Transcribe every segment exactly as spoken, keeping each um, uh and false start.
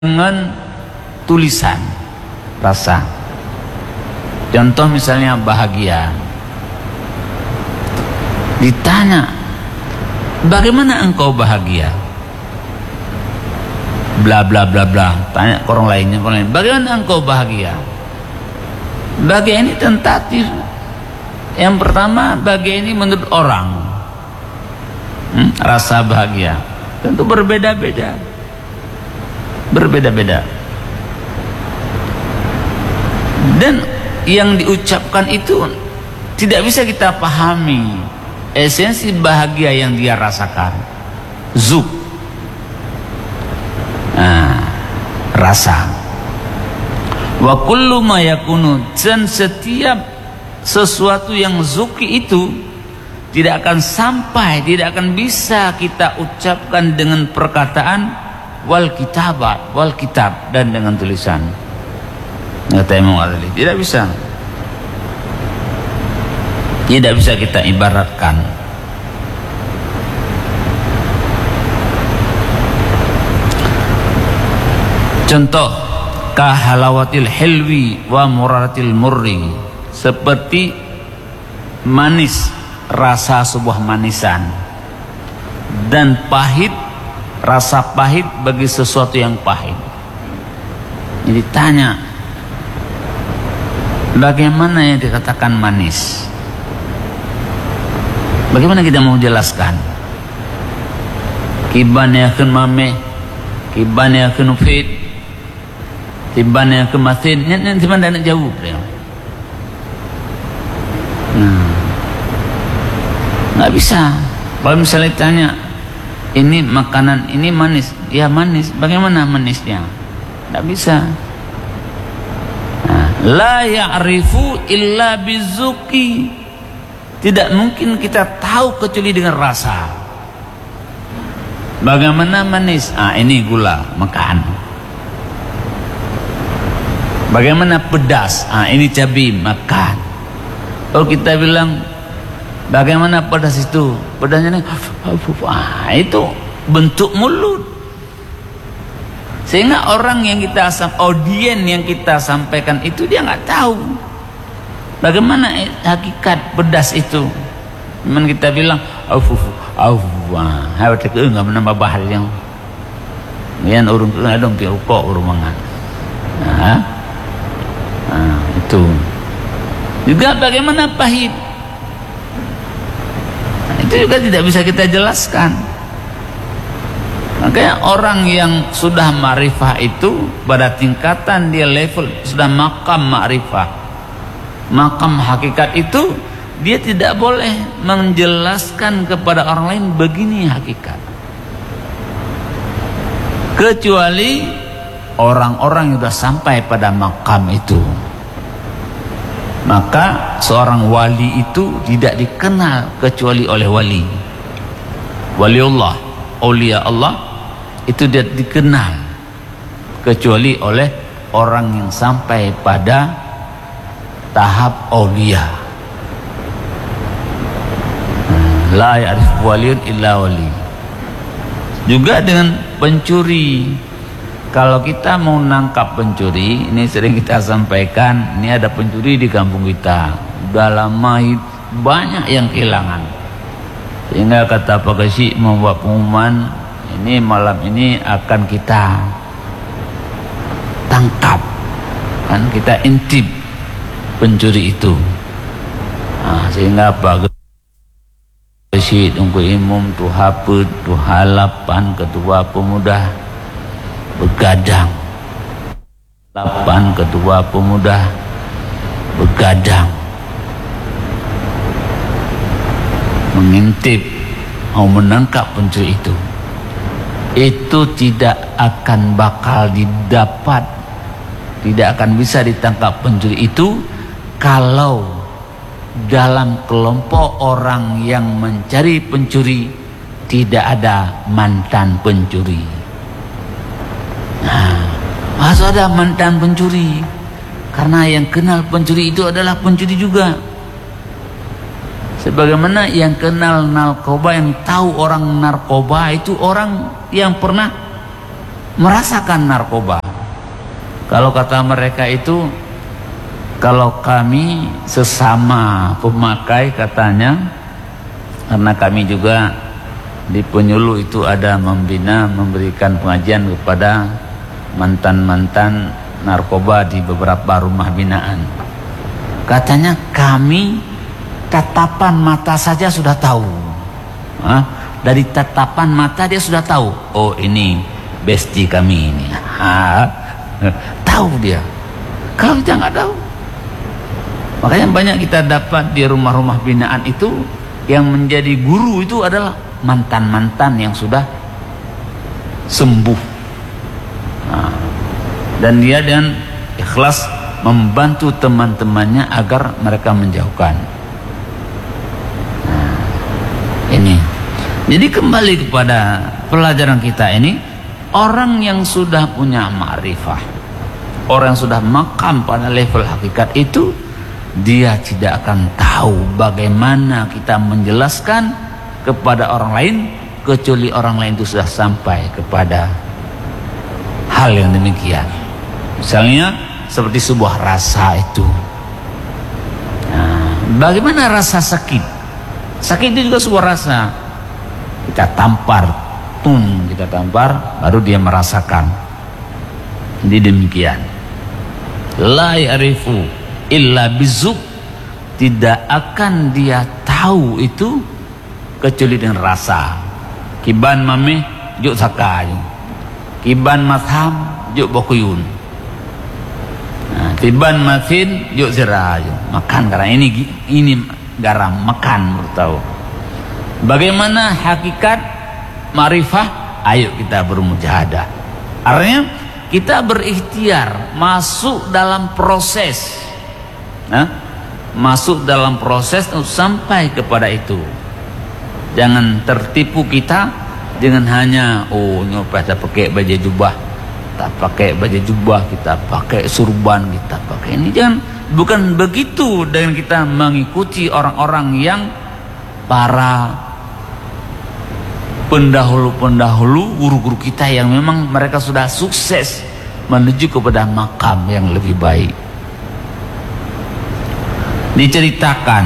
dengan tulisan rasa. Contoh misalnya bahagia, ditanya bagaimana engkau bahagia, bla bla bla bla, tanya ke orang lainnya, orang lain, bagaimana engkau bahagia? Bahagia ini tentatif. Yang pertama, bahagia ini menurut orang, hmm, rasa bahagia tentu berbeda-beda, berbeda-beda. Dan yang diucapkan itu tidak bisa kita pahami esensi bahagia yang dia rasakan. Zuk, nah, rasa. Wa kullu ma yakunu, dan setiap sesuatu yang zuki itu tidak akan sampai, tidak akan bisa kita ucapkan dengan perkataan wal kitabat, wal kitab, dan dengan tulisan. Kata Imam Ghazali, tidak bisa, tidak bisa kita ibaratkan. Contoh, kahalawatil hilwi wa muraratil murri, seperti manis, rasa sebuah manisan, dan pahit, rasa pahit bagi sesuatu yang pahit. Jadi tanya, bagaimana yang dikatakan manis? Bagaimana kita mau jelaskan? Kiban yakin mame, kiban yakin fit, kiban yakin masin, nanti mana nak jawab dia? Nah, nggak bisa. Kalau misalnya tanya, ini makanan ini manis, ya manis. Bagaimana manisnya? Nggak bisa. Nah, la ya'rifu illa bizuki. Tidak mungkin kita tahu kecuali dengan rasa. Bagaimana manis? Ah, ini gula, makan. Bagaimana pedas? Ah, ini cabai, makan. Kalau kita bilang bagaimana pedas itu? Pedasnya ini, ah, itu bentuk mulut. Sehingga orang yang kita, audien yang kita sampaikan itu dia nggak tahu bagaimana hakikat pedas itu. Cuman kita bilang, auf auf, ah, awak tak enggak menambah bahal yang, yang urung tu ada pi rokok urung mangan. Nah, nah, itu. Juga bagaimana pahit, nah, itu juga tidak bisa kita jelaskan. Makanya orang yang sudah ma'rifah itu pada tingkatan dia level sudah makam ma'rifah, makam hakikat itu, dia tidak boleh menjelaskan kepada orang lain begini hakikat, kecuali orang-orang yang sudah sampai pada makam itu. Maka seorang wali itu tidak dikenal kecuali oleh wali. Waliullah, aulia Allah, itu tidak dikenal kecuali oleh orang yang sampai pada tahap aulia. La ya'rif waliyun illa wali. Juga dengan pencuri. Kalau kita mau nangkap pencuri, ini sering kita sampaikan, ini ada pencuri di kampung kita, udah lama banyak yang kehilangan. Sehingga kata Pak Kasih membuat pengumuman, ini malam ini akan kita tangkap, kan kita intip pencuri itu. Nah, sehingga Pak Kasih, Tunggu Imam, tu Haput, tu Halapan, Ketua Pemuda begadang. Lapan Ketua Pemuda begadang mengintip, mau menangkap pencuri itu. Itu tidak akan bakal didapat, tidak akan bisa ditangkap pencuri itu kalau dalam kelompok orang yang mencari pencuri tidak ada mantan pencuri. Nah, harus ada mantan pencuri, karena yang kenal pencuri itu adalah pencuri juga. Sebagaimana yang kenal narkoba, yang tahu orang narkoba itu orang yang pernah merasakan narkoba. Kalau kata mereka itu, kalau kami sesama pemakai katanya, karena kami juga di penyuluh itu ada membina, memberikan pengajian kepada mantan-mantan narkoba di beberapa rumah binaan. Katanya kami tatapan mata saja sudah tahu. Hah? Dari tatapan mata dia sudah tahu. Oh, ini bestie kami ini. Hah? Tahu dia. Kalau kita nggak tahu. Makanya banyak kita dapat di rumah-rumah binaan itu yang menjadi guru itu adalah mantan-mantan yang sudah sembuh. Nah, dan dia dan ikhlas membantu teman-temannya agar mereka menjauhkan. Nah, ini. Jadi kembali kepada pelajaran kita ini, orang yang sudah punya ma'rifah, orang yang sudah makam pada level hakikat itu, dia tidak akan tahu bagaimana kita menjelaskan kepada orang lain kecuali orang lain itu sudah sampai kepada hal yang demikian. Misalnya seperti sebuah rasa itu. Nah, bagaimana rasa sakit? Sakit itu juga sebuah rasa. Kita tampar, tum, kita tampar, baru dia merasakan. Jadi demikian. La ya'rifu illa bizuk, tidak akan dia tahu itu kecuali dengan rasa. Kiban mame juk sakayu, kiban matham juk bokuyun, nah, tiban masin juk zirayu. Makan karena ini ini garam, makan baru tahu. Bagaimana hakikat ma'rifah? Ayo kita bermujahadah. Artinya kita berikhtiar masuk dalam proses. Nah, masuk dalam proses untuk sampai kepada itu. Jangan tertipu kita dengan hanya oh nyopet kita pakai baju jubah, tak pakai baju jubah, kita pakai surban, kita pakai ini. Jangan, bukan begitu dengan kita mengikuti orang-orang yang para pendahulu-pendahulu, guru-guru kita yang memang mereka sudah sukses menuju kepada makam yang lebih baik. Diceritakan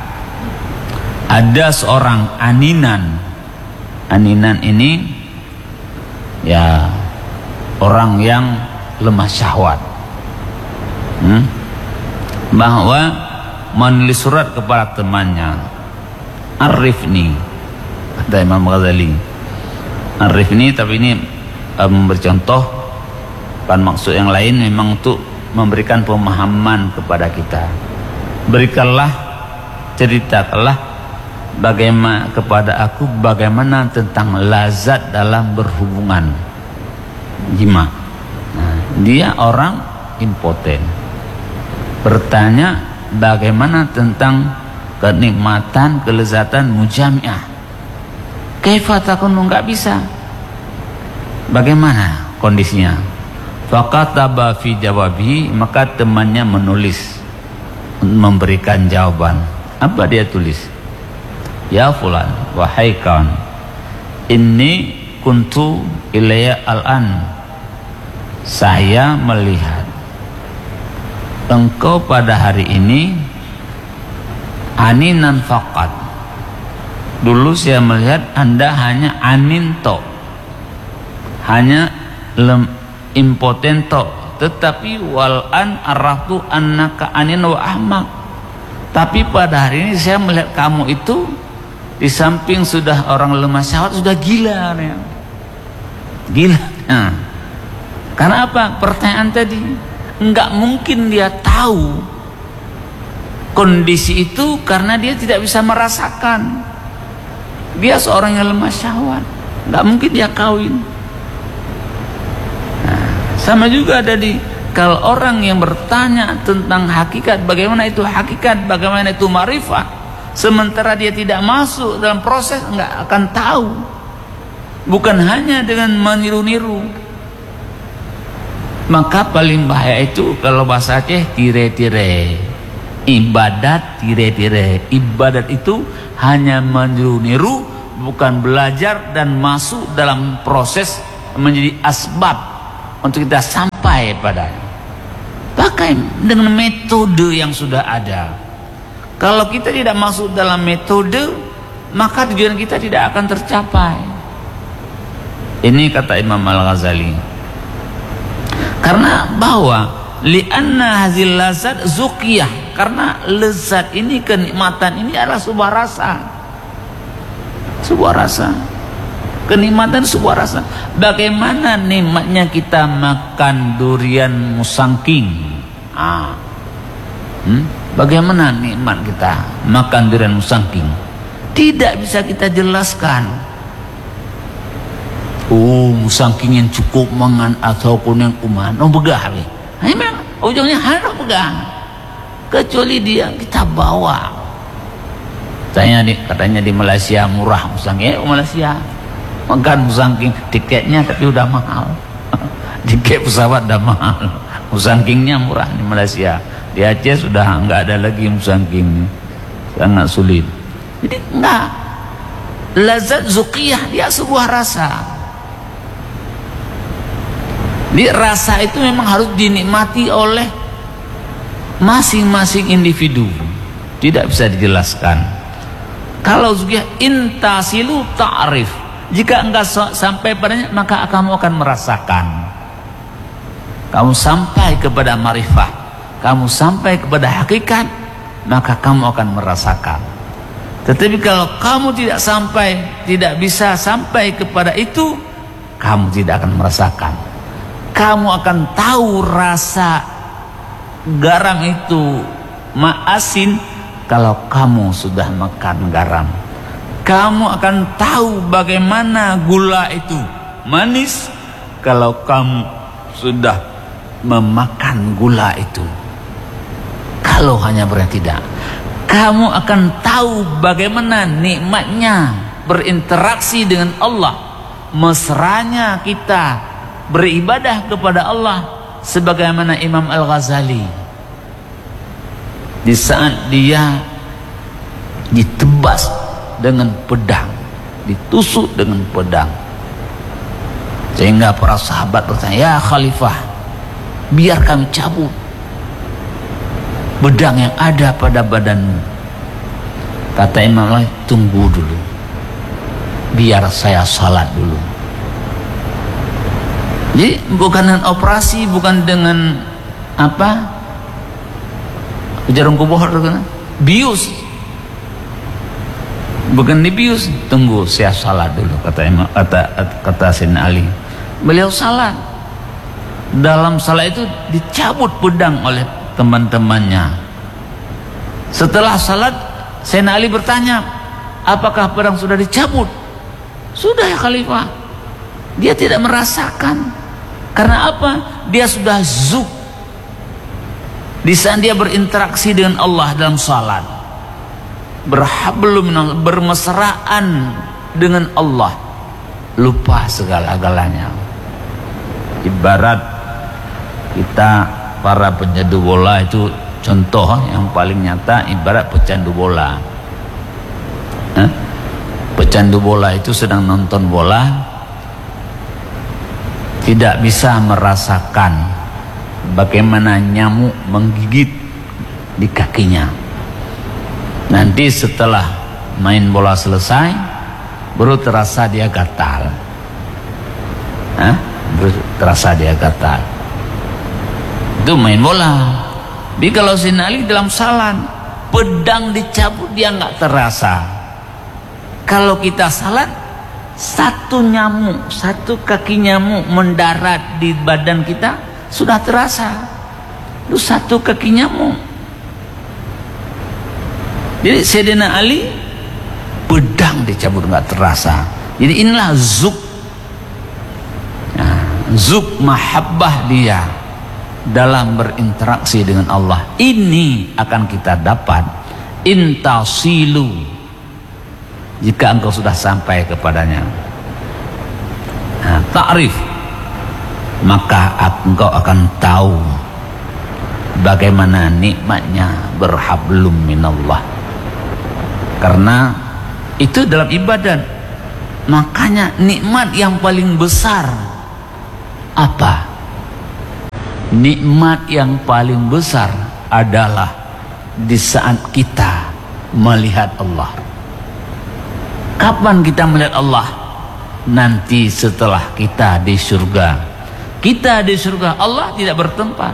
ada seorang aninan. Aninan ini ya orang yang lemah syahwat, hmm? bahwa menulis surat kepada temannya, arifni, kata Imam Ghazali, arifni, tapi ini uh, memberi contoh, kan maksud yang lain memang untuk memberikan pemahaman kepada kita. Berikanlah, ceritakanlah bagaimana kepada aku bagaimana tentang lazat dalam berhubungan jima. Nah, dia orang impoten, bertanya bagaimana tentang kenikmatan, kelezatan mujami'ah. Kaifa takunu, nggak bisa. Bagaimana kondisinya? Faqataba fi jawabi, maka temannya menulis memberikan jawaban. Apa dia tulis? Ya fulan, wahai kawan, inni kuntu ilayya al-an, saya melihat engkau pada hari ini aninan faqat. Dulu saya melihat anda hanya anin tok, hanya lem, impoten tok, tetapi wal an araftu annaka anin wa ahmaq. Tapi pada hari ini saya melihat kamu itu di samping sudah orang lemah syahwat, sudah gila ya. Gila. Nah, karena apa? Pertanyaan tadi, enggak mungkin dia tahu kondisi itu karena dia tidak bisa merasakan. Dia seorang yang lemah syahwat, enggak mungkin dia kawin. Nah, sama juga ada di kalau orang yang bertanya tentang hakikat, bagaimana itu hakikat, bagaimana itu ma'rifah, sementara dia tidak masuk dalam proses, enggak akan tahu. Bukan hanya dengan meniru-niru. Maka paling bahaya itu kalau bahasa Aceh tire-tire, ibadat tire-tire. Ibadat itu hanya meniru-niru, bukan belajar dan masuk dalam proses menjadi asbab untuk kita sampai padanya. Pakai dengan metode yang sudah ada. Kalau kita tidak masuk dalam metode, maka tujuan kita tidak akan tercapai. Ini kata Imam Al-Ghazali. Karena bahwa li'anna hazil lazat zuqiyah, karena lezat ini, kenikmatan ini adalah sebuah rasa. Sebuah rasa. Kenikmatan sebuah rasa. Bagaimana nikmatnya kita makan durian musangking? Ah. Hmm? Bagaimana nikmat kita makan durian musangking? Tidak bisa kita jelaskan. Oh, musangking yang cukup mangan ataupun yang kuman, oh begah le. Ini memang ujungnya harus pegang. Kecuali dia kita bawa. Saya di, katanya di Malaysia murah musangking. Eh, Malaysia makan musangking, tiketnya tapi udah mahal. Tiket pesawat udah mahal. Musangkingnya murah di Malaysia. Di Aceh sudah enggak ada lagi musangking. Sangat sulit. Jadi enggak. Lazat zuqiyah, dia sebuah rasa. Di rasa itu memang harus dinikmati oleh masing-masing individu. Tidak bisa dijelaskan. Kalau zuqiyah intasilu ta'rif. Jika enggak sampai padanya, maka kamu akan merasakan. Kamu sampai kepada marifah, kamu sampai kepada hakikat, maka kamu akan merasakan. Tetapi kalau kamu tidak sampai, tidak bisa sampai kepada itu, kamu tidak akan merasakan. Kamu akan tahu rasa garam itu maasin kalau kamu sudah makan garam. Kamu akan tahu bagaimana gula itu manis kalau kamu sudah memakan gula itu. Kalau hanya berarti tidak, kamu akan tahu bagaimana nikmatnya berinteraksi dengan Allah, mesranya kita beribadah kepada Allah, sebagaimana Imam Al-Ghazali di saat dia ditebas dengan pedang, ditusuk dengan pedang, sehingga para sahabat bertanya, ya Khalifah, biar kami cabut pedang yang ada pada badanmu. Kata Imam Allah, tunggu dulu, biar saya salat dulu. Jadi bukan dengan operasi, bukan dengan apa, jarum kubur, bius, bukan dibius. Tunggu, saya salat dulu, kata Imam, kata kata Sayyidina Ali. Beliau salat. Dalam salat itu dicabut pedang oleh teman-temannya. Setelah salat, Sayyidina Ali bertanya, apakah pedang sudah dicabut? Sudah ya Khalifah. Dia tidak merasakan. Karena apa? Dia sudah zuk. Di saat dia berinteraksi dengan Allah dalam salat, berhablum, bermesraan dengan Allah, lupa segala-galanya. Ibarat kita para pencandu bola itu, contoh yang paling nyata ibarat pecandu bola. Hah? Pecandu bola itu sedang nonton bola, tidak bisa merasakan bagaimana nyamuk menggigit di kakinya. Nanti setelah main bola selesai, baru terasa dia gatal. Hah? Baru terasa dia gatal. Itu main bola. Tapi kalau Sayyidina Ali dalam salat, pedang dicabut dia nggak terasa. Kalau kita salat, satu nyamuk, satu kaki nyamuk mendarat di badan kita sudah terasa. Itu satu kaki nyamuk. Jadi Sayyidina Ali pedang dicabut nggak terasa. Jadi inilah zuk, nah, zuk mahabbah dia dalam berinteraksi dengan Allah. Ini akan kita dapat intasilu jika engkau sudah sampai kepadanya. Nah, ta'rif, maka engkau akan tahu bagaimana nikmatnya berhablum minallah. Karena itu dalam ibadat. Makanya nikmat yang paling besar apa? nikmat yang paling besar adalah di saat kita melihat Allah. Kapan kita melihat Allah? Nanti setelah kita di surga. Kita di surga, Allah tidak bertempat.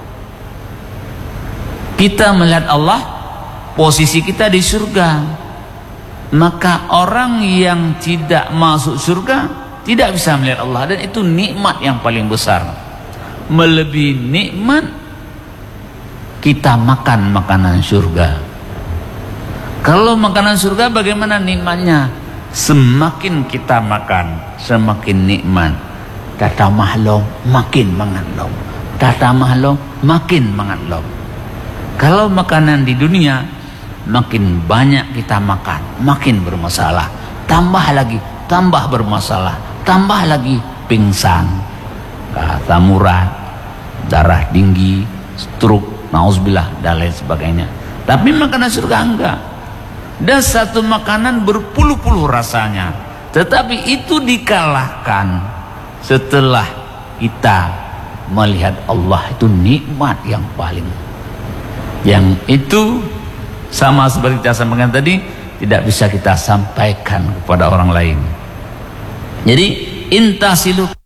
Kita melihat Allah, posisi kita di surga. Maka orang yang tidak masuk surga tidak bisa melihat Allah, dan itu nikmat yang paling besar. Melebihi nikmat kita makan makanan surga. Kalau makanan surga bagaimana nikmatnya? Semakin kita makan, semakin nikmat. Tata mahlong makin menganlong, tata mahlong makin menganlong. Kalau makanan di dunia, makin banyak kita makan, makin bermasalah. Tambah lagi, tambah bermasalah. Tambah lagi pingsan, asam urat, darah tinggi, stroke, nauzubillah, dan lain sebagainya. Tapi makanan surga enggak. Dan satu makanan berpuluh-puluh rasanya, tetapi itu dikalahkan setelah kita melihat Allah. Itu nikmat yang paling, yang itu sama seperti saya sampaikan tadi, tidak bisa kita sampaikan kepada orang lain. Jadi intasilu